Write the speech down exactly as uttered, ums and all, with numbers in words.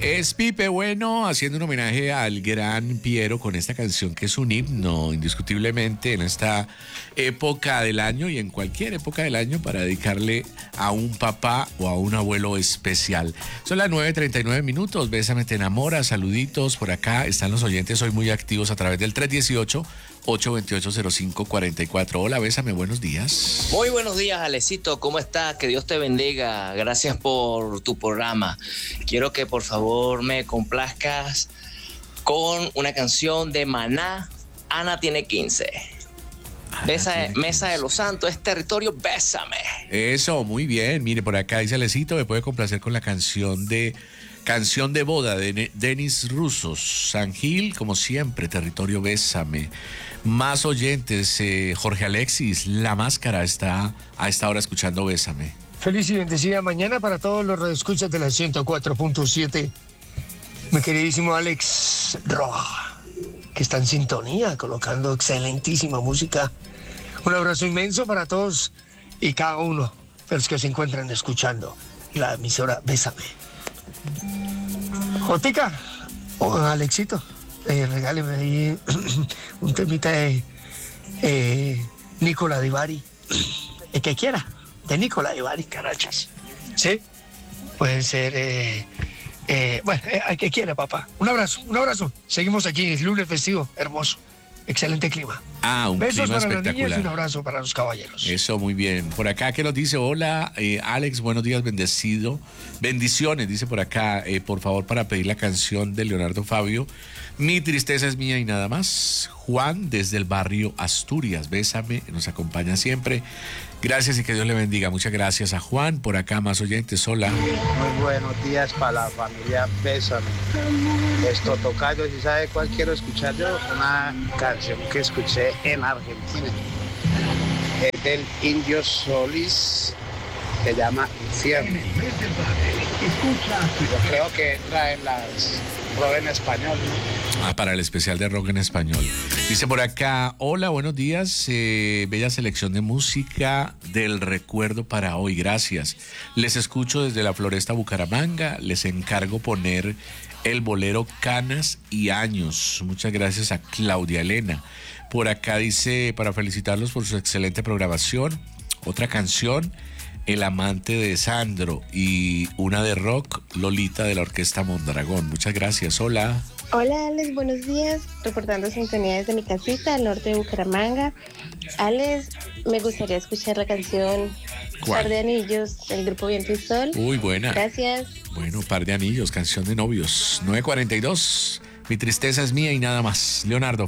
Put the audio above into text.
Es Pipe Bueno haciendo un homenaje al gran Piero con esta canción que es un himno indiscutiblemente en esta época del año y en cualquier época del año para dedicarle a un papá o a un abuelo especial. Son las nueve treinta y nueve minutos, Bésame te enamora, saluditos por acá, están los oyentes hoy muy activos a través del tres uno ocho, ocho dos ocho, cero cinco cuatro cuatro. Hola, Bésame, buenos días. Muy buenos días, Alecito, ¿cómo estás? Que Dios te bendiga, gracias por tu programa. Quiero que por favor me complazcas con una canción de Maná, Ana tiene quince. Ana Besa, tiene quince. Mesa de los Santos, es territorio, bésame. Eso, muy bien. Mire, por acá dice Alecito, me puede complacer con la canción de Canción de Boda de Ne- Denis Rusos. San Gil, como siempre, territorio, bésame. Más oyentes, eh, Jorge Alexis, La Máscara está a esta hora escuchando Bésame. Feliz y bendecida mañana para todos los radioescuchas de la ciento cuatro punto siete. Mi queridísimo Alex Roja, que está en sintonía, colocando excelentísima música. Un abrazo inmenso para todos y cada uno de los que se encuentran escuchando la emisora Bésame. Jotica, o Alexito, eh, regáleme ahí un temita de eh, Nicola Di Bari, el que quiera, de Nicola Di Bari, carachas. ¿Sí? Pueden ser, eh, eh, bueno, eh, al que quiera, papá. Un abrazo, un abrazo. Seguimos aquí, es lunes festivo, hermoso, excelente clima. Ah, un Besos clima para las niñas y un espectacular. abrazo para los caballeros. Eso, muy bien. Por acá, ¿qué nos dice? Hola, eh, Alex, buenos días, bendecido. Bendiciones, dice por acá, eh, por favor, para pedir la canción de Leonardo Fabio. Mi tristeza es mía y nada más. Juan, desde el barrio Asturias, Bésame, nos acompaña siempre. Gracias y que Dios le bendiga. Muchas gracias a Juan. Por acá, más oyentes. Hola. Muy buenos días para la familia Bésame. Esto tocayo, si sabe cuál quiero escuchar yo, una canción que escuché en Argentina. Es del Indio Solís, se llama Infierno. Yo creo que entra en las rock en español, ¿no? Ah, para el especial de rock en español. Dice por acá, hola, buenos días, eh, bella selección de música del recuerdo para hoy, gracias. Les escucho desde la Floresta Bucaramanga, les encargo poner el bolero Canas y Años. Muchas gracias a Claudia Elena. Por acá dice, para felicitarlos por su excelente programación, otra canción, El amante de Sandro, y una de rock, Lolita de la Orquesta Mondragón. Muchas gracias, hola. Hola Alex, buenos días, reportando sintonía desde mi casita al norte de Bucaramanga. Alex, me gustaría escuchar la canción ¿Cuál? Par de Anillos del grupo Viento y Sol. Uy, buena. Gracias. Bueno, Par de Anillos, canción de novios. nueve cuarenta y dos, mi tristeza es mía y nada más. Leonardo.